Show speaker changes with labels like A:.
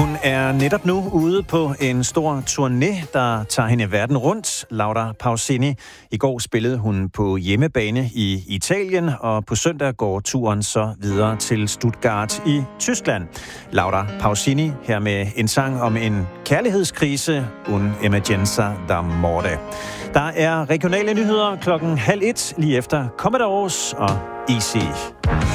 A: Hun er netop nu ude på en stor turné, der tager hende verden rundt. Laura Pausini. I går spillede hun på hjemmebane i Italien, og på søndag går turen så videre til Stuttgart i Tyskland. Laura Pausini her med en sang om en kærlighedskrise, Un emergenza d'amore. Der er regionale nyheder 12:30 lige efter Commodores og Easy.